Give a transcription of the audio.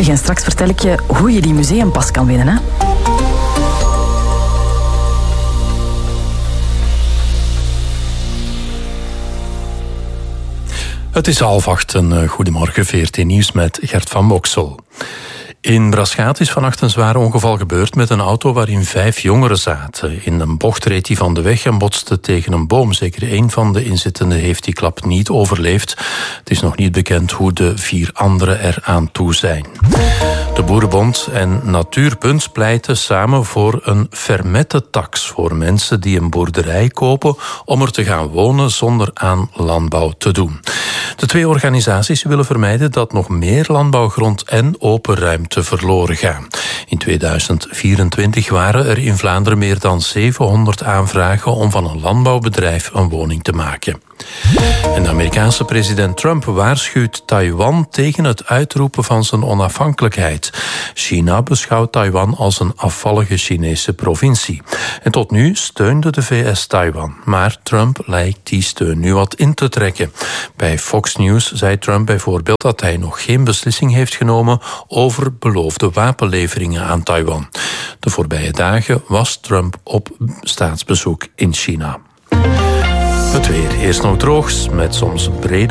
Zeg, en straks vertel ik je hoe je die museumpas kan winnen, hè? Het is 7:30. Een goedemorgen, VRT Nieuws met Gert van Moksel. In Braschaat is vannacht een zwaar ongeval gebeurd met een auto waarin 5 jongeren zaten. In een bocht reed hij van de weg en botste tegen een boom. Zeker 1 van de inzittenden heeft die klap niet overleefd. Het is nog niet bekend hoe de 4 anderen eraan toe zijn. De Boerenbond en Natuurpunt pleiten samen voor een fermette-tax voor mensen die een boerderij kopen om er te gaan wonen zonder aan landbouw te doen. De 2 organisaties willen vermijden dat nog meer landbouwgrond en open ruimte verloren gaan. In 2024 waren er in Vlaanderen meer dan 700 aanvragen om van een landbouwbedrijf een woning te maken. En de Amerikaanse president Trump waarschuwt Taiwan tegen het uitroepen van zijn onafhankelijkheid. China beschouwt Taiwan als een afvallige Chinese provincie. En tot nu steunde de VS Taiwan, maar Trump lijkt die steun nu wat in te trekken. Bij Fox News zei Trump bijvoorbeeld dat hij nog geen beslissing heeft genomen over beloofde wapenleveringen aan Taiwan. De voorbije dagen was Trump op staatsbezoek in China. Het weer. Eerst nog droog, met soms brede